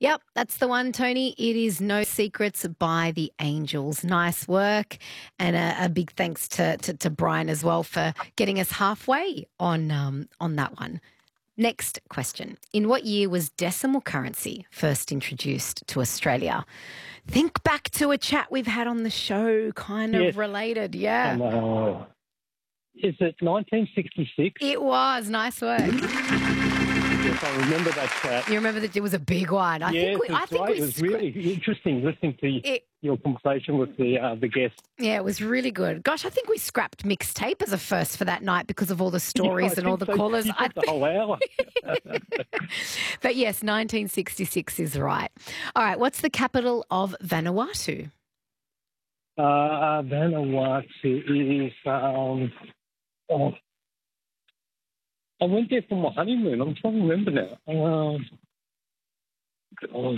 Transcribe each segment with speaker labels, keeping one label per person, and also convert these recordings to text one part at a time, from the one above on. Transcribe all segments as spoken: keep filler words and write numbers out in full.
Speaker 1: Yep, that's the one, Tony. It is No Secrets by the Angels. Nice work. And a, a big thanks to, to, to Brian as well for getting us halfway on, um, on that one. Next question. In what year was decimal currency first introduced to Australia? Think back to a chat we've had on the show, kind of
Speaker 2: Yes.
Speaker 1: related. Yeah.
Speaker 2: And, uh, is it nineteen sixty-six?
Speaker 1: It was. Nice work.
Speaker 2: Yes, I remember that chat.
Speaker 1: You remember that it was a big one. I
Speaker 2: yes,
Speaker 1: think we, I
Speaker 2: it's
Speaker 1: think
Speaker 2: right.
Speaker 1: we
Speaker 2: It was
Speaker 1: scra-
Speaker 2: really interesting listening to
Speaker 1: It-
Speaker 2: your conversation with the uh, the guest.
Speaker 1: Yeah, it was really good. Gosh, I think we scrapped mixtape as a first for that night because of all the stories
Speaker 2: Yeah, I
Speaker 1: and all the
Speaker 2: think so.
Speaker 1: callers.
Speaker 2: You
Speaker 1: I
Speaker 2: took the
Speaker 1: think-
Speaker 2: whole hour.
Speaker 1: But yes, nineteen sixty-six is right. All right, what's the capital of Vanuatu?
Speaker 2: uh, Vanuatu is. Um, oh, I went there for my honeymoon. I'm trying to remember now. Um, God.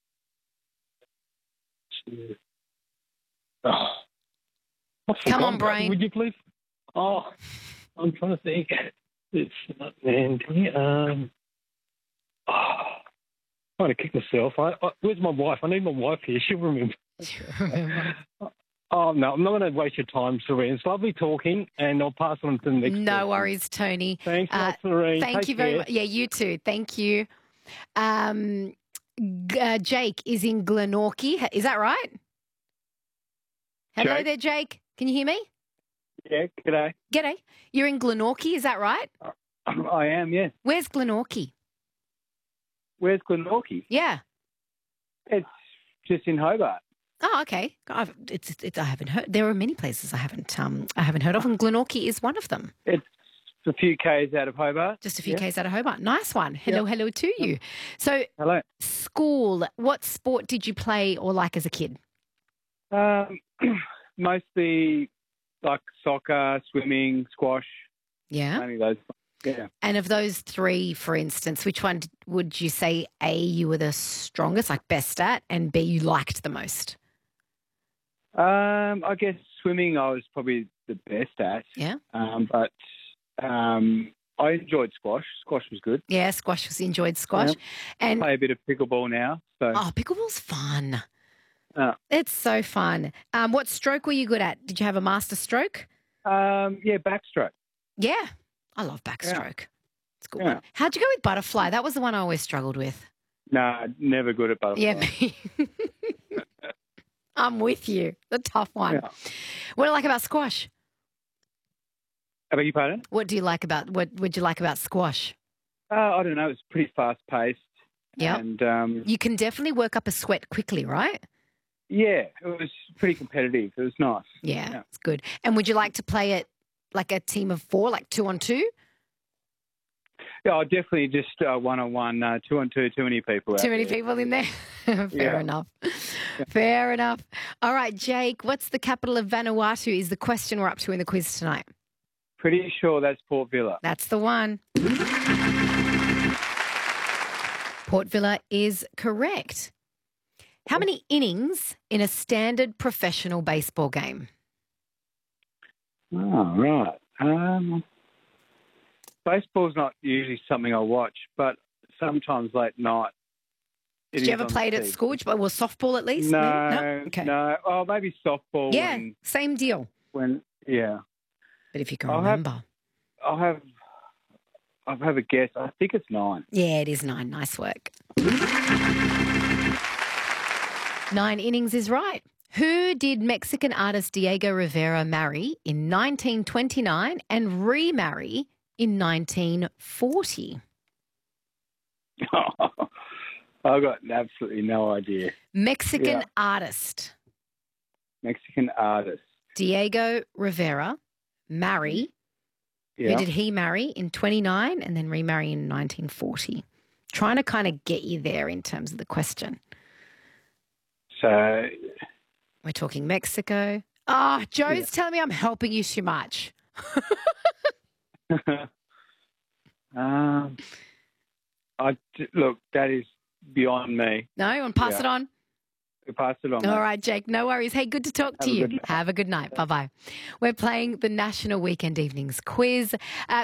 Speaker 2: Oh, I've
Speaker 1: Come on,
Speaker 2: forgotten.
Speaker 1: brain.
Speaker 2: Would you please? Oh, I'm trying to think. It's not Mandy. Um, oh, I'm trying to kick myself. I, I, where's my wife? I need my wife here. She'll remember.
Speaker 1: Remember?
Speaker 2: Oh, no, I'm not going to waste your time, Serene. It's lovely talking, and I'll pass on to the next
Speaker 1: No
Speaker 2: person.
Speaker 1: worries, Tony.
Speaker 2: Thanks, a
Speaker 1: Uh,
Speaker 2: lot, Serene.
Speaker 1: Thank
Speaker 2: Take
Speaker 1: you very
Speaker 2: care.
Speaker 1: much. Yeah, you too. Thank you. Um, G- uh, Jake is in Glenorchy. Is that right? Hello
Speaker 2: Jake?
Speaker 1: there, Jake. Can you hear me?
Speaker 2: Yeah, g'day.
Speaker 1: G'day. You're in Glenorchy, is that right?
Speaker 2: I am, yes.
Speaker 1: Where's Glenorchy?
Speaker 2: Where's Glenorchy?
Speaker 1: Yeah.
Speaker 2: It's just in Hobart.
Speaker 1: Oh, okay. I've, it's, it's, I haven't heard. There are many places I haven't um I haven't heard of, and Glenorchy is one of them.
Speaker 2: It's a few k's out of Hobart.
Speaker 1: Just a few
Speaker 2: Yeah.
Speaker 1: k's out of Hobart. Nice one. Hello,
Speaker 2: Yeah.
Speaker 1: hello to you. So,
Speaker 2: Hello.
Speaker 1: school. What sport did you play or like as a kid?
Speaker 2: Um, mostly like soccer, swimming, squash,
Speaker 1: Yeah.
Speaker 2: only those. Yeah.
Speaker 1: And of those three, for instance, which one d- would you say A, you were the strongest, like best at, and B, you liked the most?
Speaker 2: Um, I guess swimming I was probably the best at.
Speaker 1: Yeah.
Speaker 2: Um, but um, I enjoyed squash. Squash was good.
Speaker 1: Yeah, squash was enjoyed squash.
Speaker 2: Yeah.
Speaker 1: And
Speaker 2: Play a bit of pickleball now. So
Speaker 1: oh, pickleball's fun.
Speaker 2: uh,
Speaker 1: It's so fun. Um, what stroke were you good at? Did you have a master stroke?
Speaker 2: um, yeah, backstroke.
Speaker 1: Yeah. I love backstroke. It's a good
Speaker 2: Yeah.
Speaker 1: one. How'd you go with butterfly? That was the one I always struggled with.
Speaker 2: No, never good at butterfly.
Speaker 1: Yeah. me- I'm with you. The tough one.
Speaker 2: Yeah.
Speaker 1: What do you like about squash?
Speaker 2: I beg your pardon?
Speaker 1: What do you like about what would you like about squash?
Speaker 2: Uh, I don't know. It's pretty fast paced.
Speaker 1: Yeah.
Speaker 2: And um,
Speaker 1: You can definitely work up a sweat quickly, right?
Speaker 2: yeah, it was pretty competitive. It was nice.
Speaker 1: Yeah,
Speaker 2: Yeah.
Speaker 1: it's good. And would you like to play it like a team of four, like two on two?
Speaker 2: Yeah, I definitely just uh, one on one, uh, two on two, too many people. out
Speaker 1: Too many
Speaker 2: there.
Speaker 1: people in there? Fair
Speaker 2: Yeah.
Speaker 1: enough. Fair enough. All right, Jake, what's the capital of Vanuatu is the question we're up to in the quiz tonight.
Speaker 2: Pretty sure that's Port Villa.
Speaker 1: That's the one. Port Villa is correct. How many innings in a standard professional baseball game?
Speaker 2: Oh, right. Um, baseball's not usually something I watch, but sometimes late night. it
Speaker 1: Did you
Speaker 2: is
Speaker 1: ever
Speaker 2: on
Speaker 1: play it at
Speaker 2: T V.
Speaker 1: school? Well, softball at least?
Speaker 2: No,
Speaker 1: maybe? Okay.
Speaker 2: no. Oh, maybe softball.
Speaker 1: Yeah,
Speaker 2: When,
Speaker 1: same deal.
Speaker 2: when yeah.
Speaker 1: But if you can
Speaker 2: I'll have-
Speaker 1: remember.
Speaker 2: I'll have. I'll have a guess. I think it's nine.
Speaker 1: Yeah, it is nine. Nice work. Nine innings is right. Who did Mexican artist Diego Rivera marry in nineteen twenty-nine and remarry in nineteen forty?
Speaker 2: I've got absolutely no idea.
Speaker 1: Mexican
Speaker 2: Yeah.
Speaker 1: artist
Speaker 2: Mexican artist.
Speaker 1: Diego Rivera marry.
Speaker 2: Yeah.
Speaker 1: Who did he marry in twenty-nine and then remarry in nineteen forty? Trying to kind of get you there in terms of the question.
Speaker 2: So
Speaker 1: We're talking Mexico. Oh, Joe's
Speaker 2: Yeah.
Speaker 1: telling me I'm helping you too much.
Speaker 2: um, I look. That is beyond me.
Speaker 1: No, you want to pass
Speaker 2: Yeah.
Speaker 1: it on?
Speaker 2: Pass it on.
Speaker 1: All
Speaker 2: mate.
Speaker 1: right, Jake, no worries. Hey, good to talk to
Speaker 2: Have a
Speaker 1: you.
Speaker 2: good night.
Speaker 1: Have a good night. Bye-bye. We're playing the National Weekend Evenings quiz. Uh,